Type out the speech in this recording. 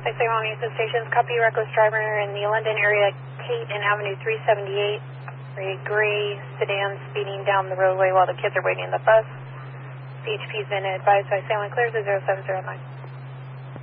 I say wrong answer stations. Copy reckless driver in the London area, Kate and Avenue 378. A gray sedan speeding down the roadway while the kids are waiting in the bus. CHP's been advised by Salem clears to 0709.